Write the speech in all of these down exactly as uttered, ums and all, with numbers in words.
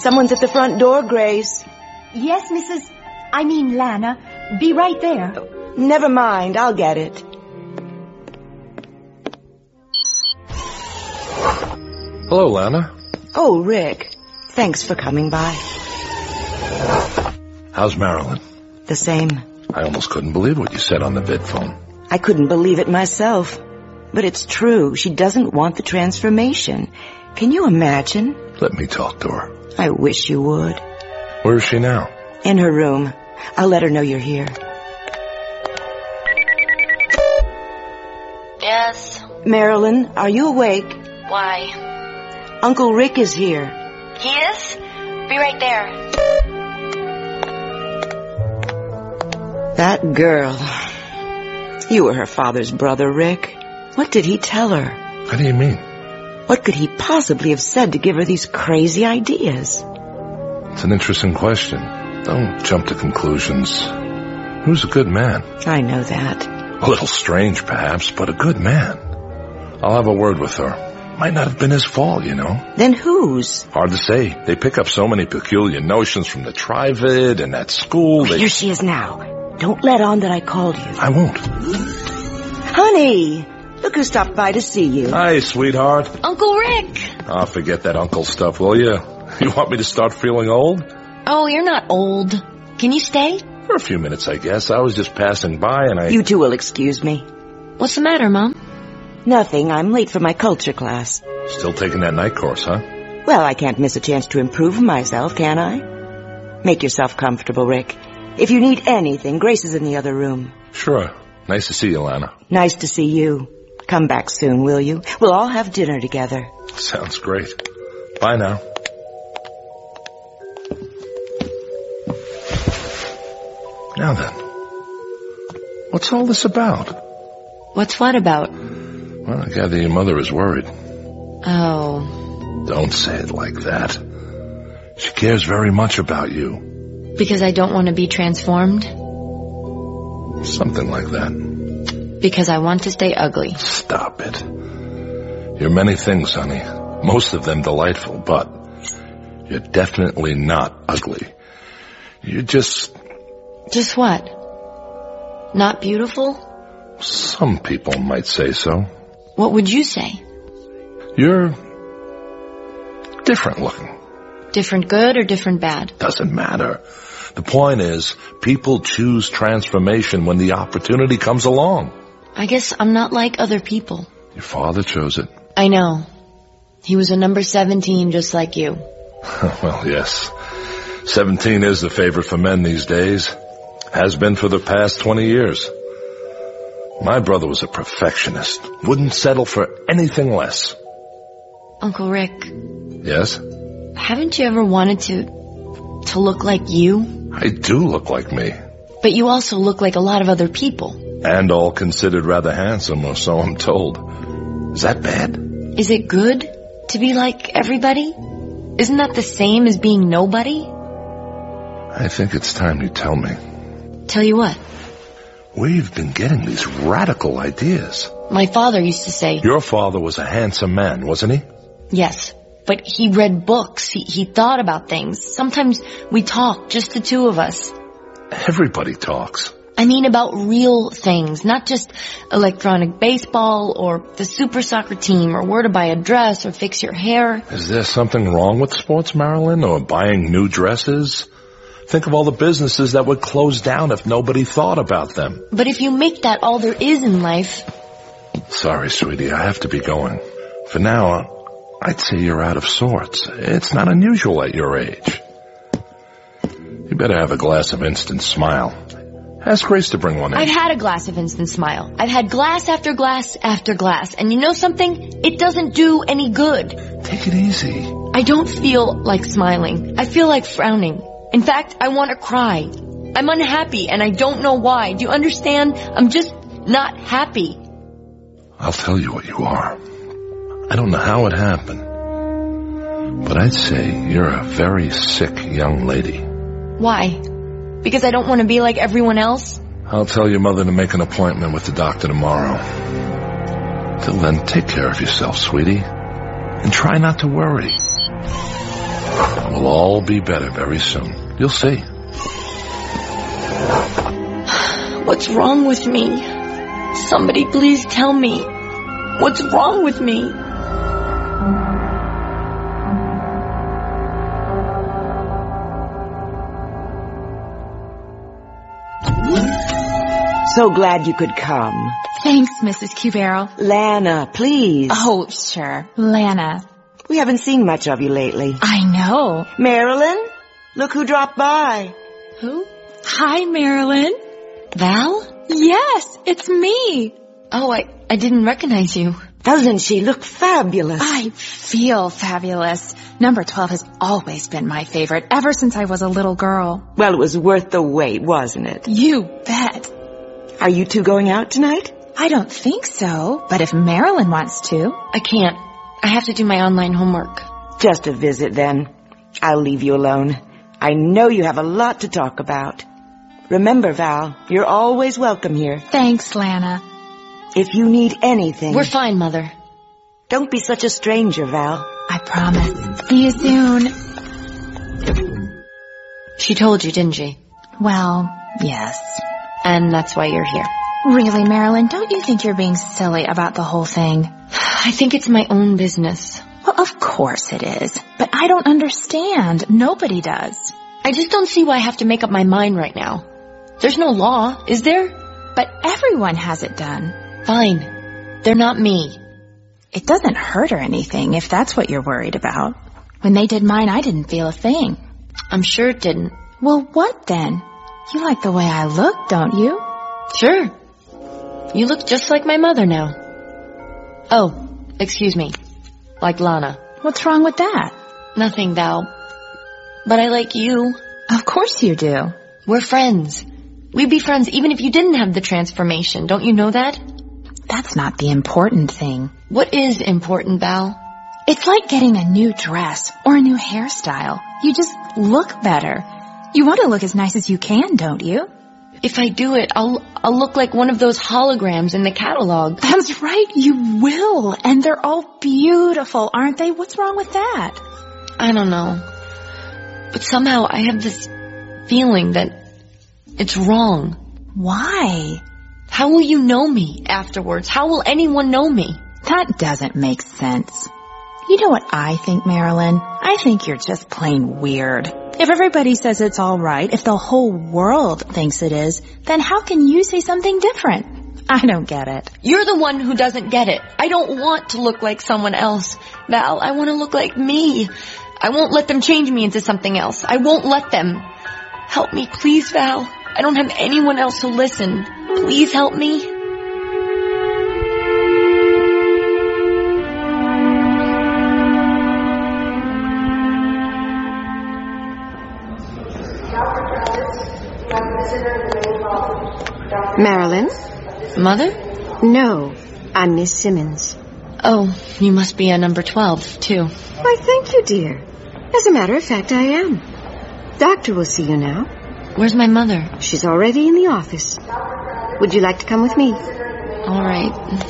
Someone's at the front door, Grace. Yes, Missus I mean, Lana. Be right there. Never mind, I'll get it. Hello, Lana. Oh, Rick. Thanks for coming by. How's Marilyn? The same. I almost couldn't believe what you said on the vidphone. I couldn't believe it myself. But it's true. She doesn't want the transformation. Can you imagine? Let me talk to her. I wish you would. Where is she now? In her room. I'll let her know you're here. Yes. Marilyn, are you awake? Why? Uncle Rick is here. He is? Be right there. That girl. You were her father's brother, Rick. What did he tell her? How do you mean? What could he possibly have said to give her these crazy ideas? It's an interesting question. Don't jump to conclusions. He was a good man. I know that. A little strange, perhaps, but a good man. I'll have a word with her. Might not have been his fault, you know. Then whose? Hard to say. They pick up so many peculiar notions from the Trivid and that school. They... Here she is now. Don't let on that I called you. I won't. Honey, look who stopped by to see you. Hi, sweetheart. Uncle Rick. Oh, forget that uncle stuff, will you? You want me to start feeling old? Oh, you're not old. Can you stay? For a few minutes, I guess. I was just passing by and I... You two will excuse me. What's the matter, Mom? Nothing. I'm late for my culture class. Still taking that night course, huh? Well, I can't miss a chance to improve myself, can I? Make yourself comfortable, Rick. If you need anything, Grace is in the other room. Sure. Nice to see you, Lana. Nice to see you. Come back soon, will you? We'll all have dinner together. Sounds great. Bye now. Now then, what's all this about? What's what about? Well, I gather your mother is worried. Oh. Don't say it like that. She cares very much about you. Because I don't want to be transformed? Something like that. Because I want to stay ugly. Stop it. You're many things, honey. Most of them delightful, but you're definitely not ugly. You're just... Just what? Not beautiful? Some people might say so. What would you say? You're different looking. Different good or different bad? Doesn't matter. The point is, people choose transformation when the opportunity comes along. I guess I'm not like other people. Your father chose it. I know. He was a number seventeen just like you. Well, yes. Seventeen is the favorite for men these days. Has been for the past twenty years. My brother was a perfectionist. Wouldn't settle for anything less. Uncle Rick. Yes? Haven't you ever wanted to... to look like you? I do look like me. But you also look like a lot of other people. And all considered rather handsome, or so I'm told. Is that bad? Is it good to be like everybody? Isn't that the same as being nobody? I think it's time you tell me. Tell you what? We've been getting these radical ideas. My father used to say... Your father was a handsome man, wasn't he? Yes, but he read books. He, he thought about things. Sometimes we talk, just the two of us. Everybody talks. I mean about real things, not just electronic baseball or the super soccer team or where to buy a dress or fix your hair. Is there something wrong with sports, Marilyn, or buying new dresses? Think of all the businesses that would close down if nobody thought about them. But if you make that all there is in life... Sorry, sweetie, I have to be going. For now, I'd say you're out of sorts. It's not unusual at your age. You better have a glass of Instant Smile. Ask Grace to bring one in. I've had a glass of Instant Smile. I've had glass after glass after glass. And you know something? It doesn't do any good. Take it easy. I don't feel like smiling. I feel like frowning. In fact, I want to cry. I'm unhappy and I don't know why. Do you understand? I'm just not happy. I'll tell you what you are. I don't know how it happened, but I'd say you're a very sick young lady. Why? Because I don't want to be like everyone else? I'll tell your mother to make an appointment with the doctor tomorrow. Till then, take care of yourself, sweetie, and try not to worry. We'll all be better very soon. You'll see. What's wrong with me? Somebody please tell me. What's wrong with me? So glad you could come. Thanks, Missus Cubero. Lana, please. Oh, sure. Lana. We haven't seen much of you lately. I know. Marilyn, look who dropped by. Who? Hi, Marilyn. Val? Yes, it's me. Oh, I, I didn't recognize you. Doesn't she look fabulous? I feel fabulous. Number twelve has always been my favorite, ever since I was a little girl. Well, it was worth the wait, wasn't it? You bet. Are you two going out tonight? I don't think so, but if Marilyn wants to. I can't. I have to do my online homework. Just a visit, then. I'll leave you alone. I know you have a lot to talk about. Remember, Val, you're always welcome here. Thanks, Lana. If you need anything... We're fine, Mother. Don't be such a stranger, Val. I promise. See you soon. She told you, didn't she? Well, yes. And that's why you're here. Really, Marilyn, don't you think you're being silly about the whole thing? I think it's my own business. Well, of course it is. But I don't understand. Nobody does. I just don't see why I have to make up my mind right now. There's no law, is there? But everyone has it done. Fine. They're not me. It doesn't hurt or anything if that's what you're worried about. When they did mine, I didn't feel a thing. I'm sure it didn't. Well, what then? You like the way I look, don't you? Sure. You look just like my mother now. Oh, excuse me. Like Lana. What's wrong with that? Nothing, Val. But I like you. Of course you do. We're friends. We'd be friends even if you didn't have the transformation. Don't you know that? That's not the important thing. What is important, Val? It's like getting a new dress or a new hairstyle. You just look better. You want to look as nice as you can, don't you? If I do it, I'll I'll look like one of those holograms in the catalog. That's right, you will. And they're all beautiful, aren't they? What's wrong with that? I don't know. But somehow I have this feeling that it's wrong. Why? How will you know me afterwards? How will anyone know me? That doesn't make sense. You know what I think, Marilyn? I think you're just plain weird. If everybody says it's all right, if the whole world thinks it is, then how can you say something different? I don't get it. You're the one who doesn't get it. I don't want to look like someone else. Val, I want to look like me. I won't let them change me into something else. I won't let them. Help me, please, Val. I don't have anyone else to listen. Please help me. Marilyn? Mother? No, I'm Miss Simmons. Oh, you must be a number twelve, too. Why, thank you, dear. As a matter of fact, I am. Doctor will see you now. Where's my mother? She's already in the office. Would you like to come with me? All right.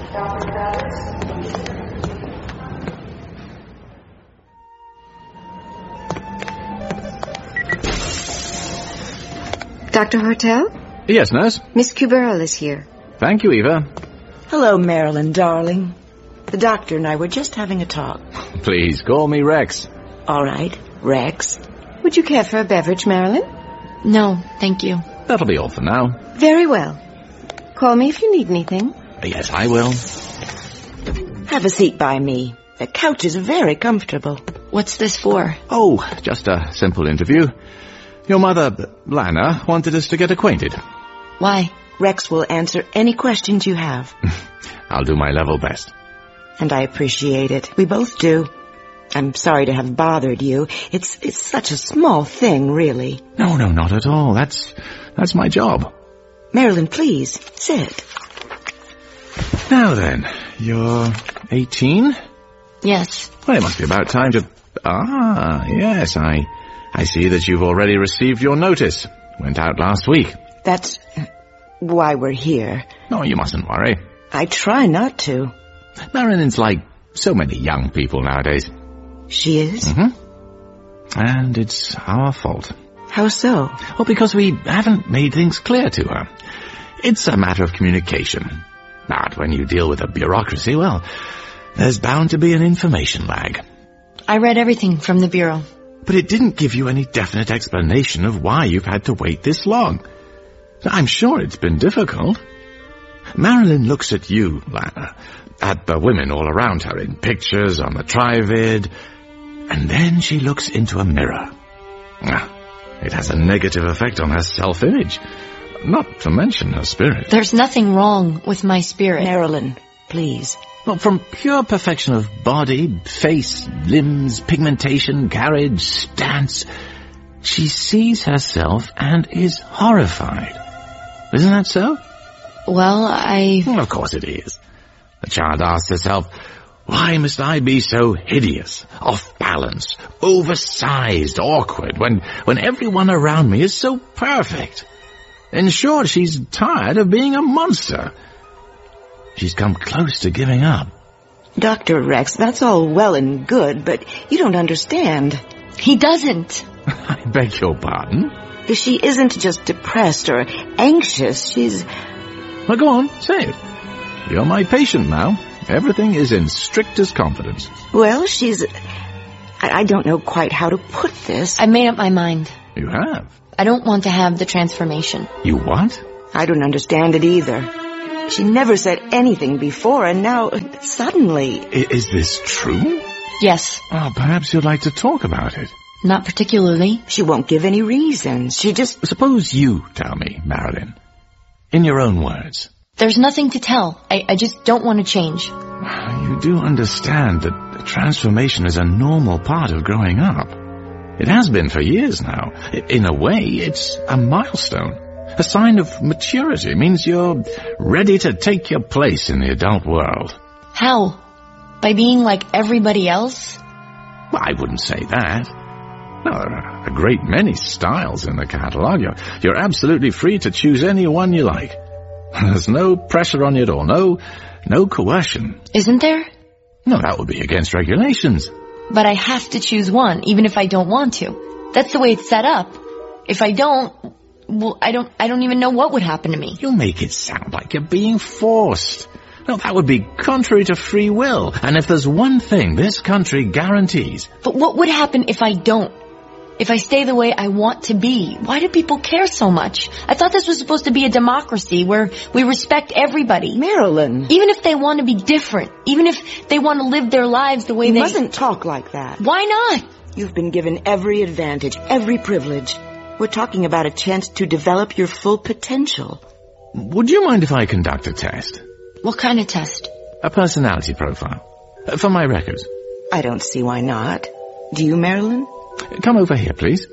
Doctor Hartel? Yes, nurse. Miss Cubero is here. Thank you, Eva. Hello, Marilyn, darling. The doctor and I were just having a talk. Please, call me Rex. All right, Rex. Would you care for a beverage, Marilyn? No, thank you. That'll be all for now. Very well. Call me if you need anything. Yes, I will. Have a seat by me. The couch is very comfortable. What's this for? Oh, just a simple interview. Your mother, Lana, wanted us to get acquainted. Why? Rex will answer any questions you have. I'll do my level best. And I appreciate it. We both do. I'm sorry to have bothered you. It's it's such a small thing, really. No, no, not at all. That's that's my job. Marilyn, please, sit. Now then, you're eighteen? Yes. Well, it must be about time to... Ah, yes, I... I see that you've already received your notice. Went out last week. That's why we're here. No, you mustn't worry. I try not to. Marilyn's like so many young people nowadays. She is? Mm-hmm. And it's our fault. How so? Well, because we haven't made things clear to her. It's a matter of communication. But when you deal with a bureaucracy, well, there's bound to be an information lag. I read everything from the Bureau. But it didn't give you any definite explanation of why you've had to wait this long. I'm sure it's been difficult. Marilyn looks at you, Lana, at the women all around her in pictures on the Trivid, and then she looks into a mirror. Ah, it has a negative effect on her self-image, not to mention her spirit. There's nothing wrong with my spirit. Marilyn, please. Well, from pure perfection of body, face, limbs, pigmentation, carriage, stance, she sees herself and is horrified. Isn't that so? Well, I... Well, of course it is. The child asks herself, why must I be so hideous, off-balance, oversized, awkward, when, when everyone around me is so perfect? In short, she's tired of being a monster. She's come close to giving up. Doctor Rex, that's all well and good, but you don't understand. He doesn't. I beg your pardon? She isn't just depressed or anxious, she's... Well, go on, say it. You're my patient now. Everything is in strictest confidence. Well, she's... I, I don't know quite how to put this. I made up my mind. You have? I don't want to have the transformation. You what? I don't understand it either. She never said anything before, and now, suddenly... I, is this true? Yes. Oh, perhaps you'd like to talk about it. Not particularly. She won't give any reasons. She just... Suppose you tell me, Marilyn. In your own words. There's nothing to tell. I, I just don't want to change. You do understand that the transformation is a normal part of growing up. It has been for years now. In a way, it's a milestone. A sign of maturity. It means you're ready to take your place in the adult world. How? By being like everybody else? Well, I wouldn't say that. No, there are a great many styles in the catalogue. You're, you're absolutely free to choose any one you like. There's no pressure on you at all. No, no coercion. Isn't there? No, that would be against regulations. But I have to choose one, even if I don't want to. That's the way it's set up. If I don't, well, I don't, I don't even know what would happen to me. You make it sound like you're being forced. No, that would be contrary to free will. And if there's one thing this country guarantees... But what would happen if I don't? If I stay the way I want to be? Why do people care so much? I thought this was supposed to be a democracy where we respect everybody. Marilyn. Even if they want to be different. Even if they want to live their lives the way you they... You mustn't talk like that. Why not? You've been given every advantage, every privilege. We're talking about a chance to develop your full potential. Would you mind if I conduct a test? What kind of test? A personality profile. Uh, for my records. I don't see why not. Do you, Marilyn? Come over here, please.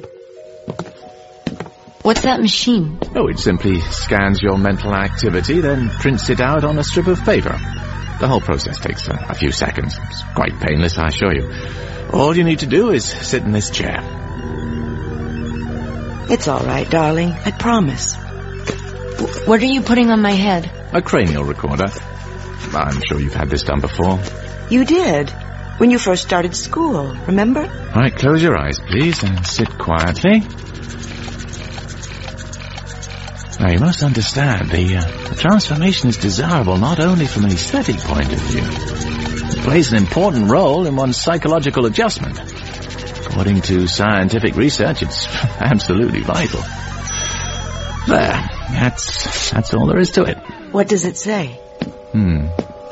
What's that machine? Oh, it simply scans your mental activity, then prints it out on a strip of paper. The whole process takes a, a few seconds. It's quite painless, I assure you. All you need to do is sit in this chair. It's all right, darling. I promise. W- what are you putting on my head? A cranial recorder. I'm sure you've had this done before. You did. When you first started school, remember? All right, close your eyes, please, and sit quietly. Now, you must understand, the, uh, the transformation is desirable not only from an aesthetic point of view. It plays an important role in one's psychological adjustment. According to scientific research, it's absolutely vital. There, that's, that's all there is to it. What does it say? Hmm.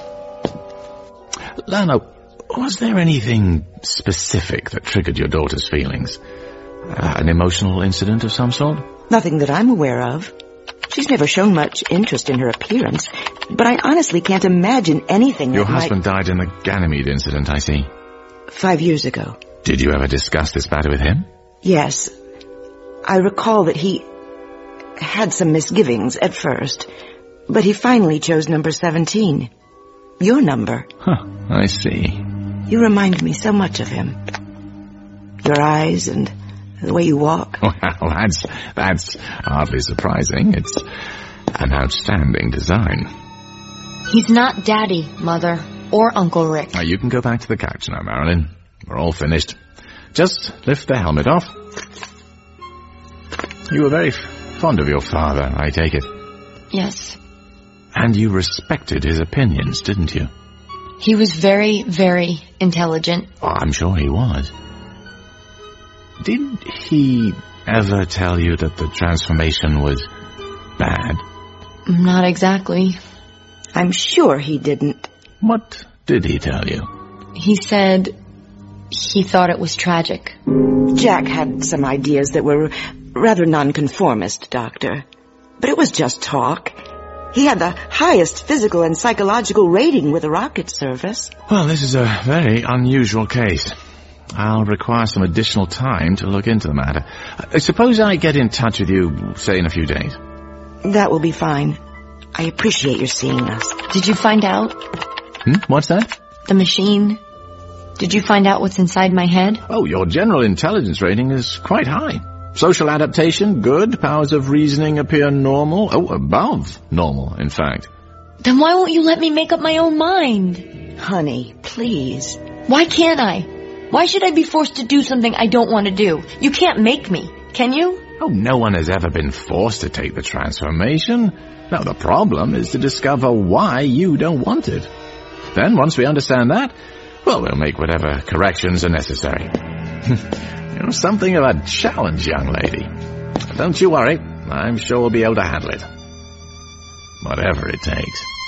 Lana, was there anything specific that triggered your daughter's feelings? Uh, an emotional incident of some sort? Nothing that I'm aware of. She's never shown much interest in her appearance, but I honestly can't imagine anything Your that husband might... died in the Ganymede incident, I see. Five years ago. Did you ever discuss this matter with him? Yes. I recall that he had some misgivings at first, but he finally chose number seventeen. Your number. Huh, I see. You remind me so much of him. Your eyes and the way you walk. Well, that's, that's hardly surprising. It's an outstanding design. He's not Daddy, Mother, or Uncle Rick. Now, you can go back to the couch now, Marilyn. We're all finished. Just lift the helmet off. You were very f- fond of your father, I take it. Yes. And you respected his opinions, didn't you? He was very, very intelligent. Oh, I'm sure he was. Did he ever tell you that the transformation was bad? Not exactly. I'm sure he didn't. What did he tell you? He said he thought it was tragic. Jack had some ideas that were rather nonconformist, Doctor. But it was just talk. He had the highest physical and psychological rating with the rocket service. Well, this is a very unusual case. I'll require some additional time to look into the matter. Uh, suppose I get in touch with you, say, in a few days. That will be fine. I appreciate your seeing us. Did you find out? Hmm? What's that? The machine. Did you find out what's inside my head? Oh, your general intelligence rating is quite high. Social adaptation, good. Powers of reasoning appear normal. Oh, above normal, in fact. Then why won't you let me make up my own mind? Honey, please. Why can't I? Why should I be forced to do something I don't want to do? You can't make me, can you? Oh, no one has ever been forced to take the transformation. Now, the problem is to discover why you don't want it. Then, once we understand that, well, we'll make whatever corrections are necessary. You're something of a challenge, young lady. Don't you worry. I'm sure we'll be able to handle it. Whatever it takes.